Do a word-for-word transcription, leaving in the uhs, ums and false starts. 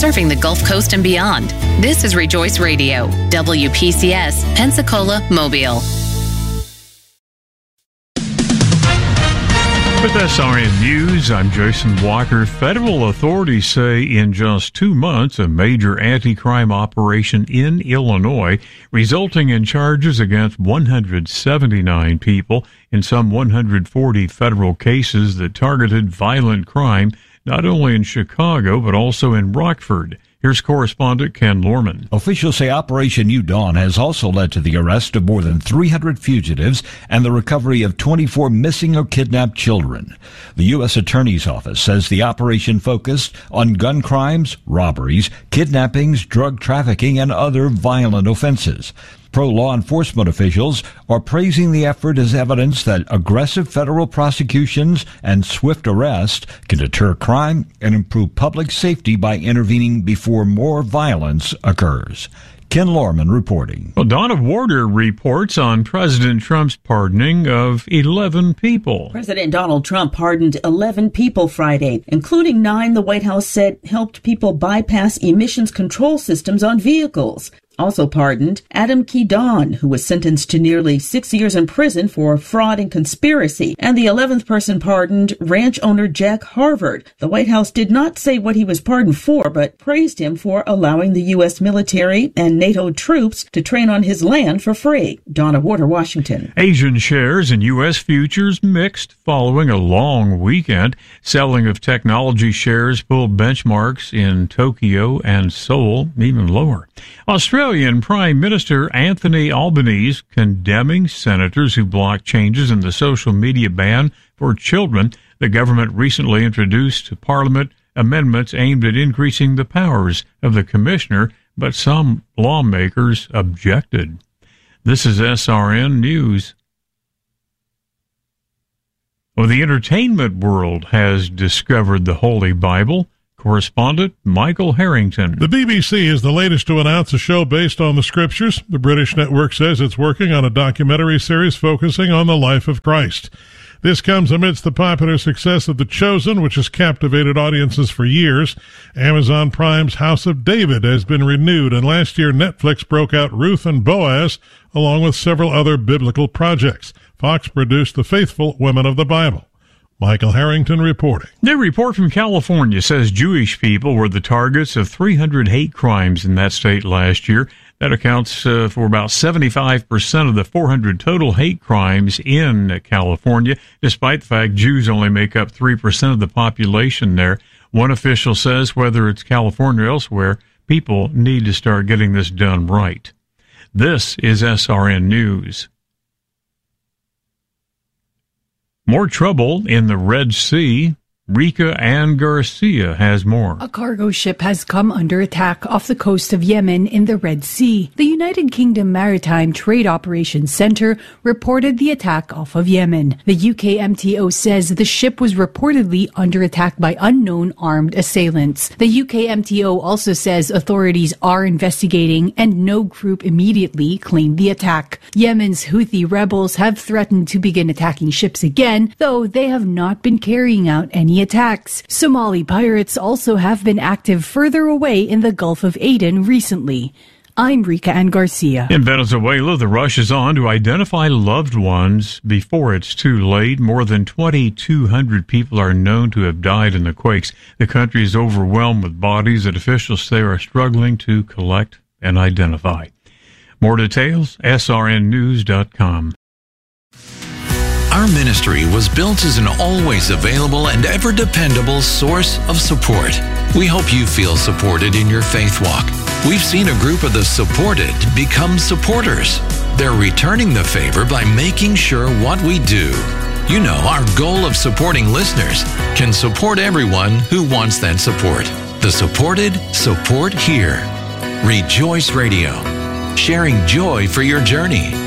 serving the Gulf Coast and beyond. This is Rejoice Radio, W P C S, Pensacola, Mobile. With S R N News, I'm Jason Walker. Federal authorities say in just two months, a major anti-crime operation in Illinois, resulting in charges against one hundred seventy-nine people in some one hundred forty federal cases that targeted violent crime, not only in Chicago, but also in Rockford. Here's correspondent Ken Lorman. Officials say Operation New Dawn has also led to the arrest of more than three hundred fugitives and the recovery of twenty-four missing or kidnapped children. The U S Attorney's Office says the operation focused on gun crimes, robberies, kidnappings, drug trafficking, and other violent offenses. Pro-law enforcement officials are praising the effort as evidence that aggressive federal prosecutions and swift arrest can deter crime and improve public safety by intervening before more violence occurs. Ken Lorman reporting. Well, Donna Warder reports on President Trump's pardoning of eleven people. President Donald Trump pardoned eleven people Friday, including nine the White House said helped people bypass emissions control systems on vehicles. Also pardoned Adam Kedon, who was sentenced to nearly six years in prison for fraud and conspiracy, and the eleventh person pardoned, ranch owner Jack Harvard. The White House did not say what he was pardoned for, but praised him for allowing the U S military and NATO troops to train on his land for free. Donna Warder, Washington. Asian shares and U S futures mixed following a long weekend. Selling of technology shares pulled benchmarks in Tokyo and Seoul even lower. Australia Australian Prime Minister Anthony Albanese condemning senators who blocked changes in the social media ban for children. The government recently introduced to Parliament amendments aimed at increasing the powers of the commissioner, but some lawmakers objected. This is S R N News. Well, the entertainment world has discovered the Holy Bible. Correspondent Michael Harrington. The B B C is the latest to announce a show based on the scriptures. The British network says it's working on a documentary series focusing on the life of Christ. This comes amidst the popular success of The Chosen, which has captivated audiences for years. Amazon Prime's House of David has been renewed, and last year Netflix broke out Ruth and Boaz, along with several other biblical projects. Fox produced The Faithful Women of the Bible. Michael Harrington reporting. New report from California says Jewish people were the targets of three hundred hate crimes in that state last year. That accounts uh, for about seventy-five percent of the four hundred total hate crimes in California, despite the fact Jews only make up three percent of the population there. One official says whether it's California or elsewhere, people need to start getting this done right. This is S R N News. More trouble in the Red Sea. Rika Ann Garcia has more. A cargo ship has come under attack off the coast of Yemen in the Red Sea. The United Kingdom Maritime Trade Operations Center reported the attack off of Yemen. The U K M T O says the ship was reportedly under attack by unknown armed assailants. The U K M T O also says authorities are investigating and no group immediately claimed the attack. Yemen's Houthi rebels have threatened to begin attacking ships again, though they have not been carrying out any attacks. Somali pirates also have been active further away in the Gulf of Aden recently. I'm Rika Ann Garcia. In Venezuela, the rush is on to identify loved ones before it's too late. More than twenty-two hundred people are known to have died in the quakes. The country is overwhelmed with bodies that officials say are struggling to collect and identify. More details, S R N news dot com. Our ministry was built as an always available and ever dependable source of support. We hope you feel supported in your faith walk. We've seen a group of the supported become supporters. They're returning the favor by making sure what we do. You know, our goal of supporting listeners can support everyone who wants that support. The supported support here. Rejoice Radio, sharing joy for your journey.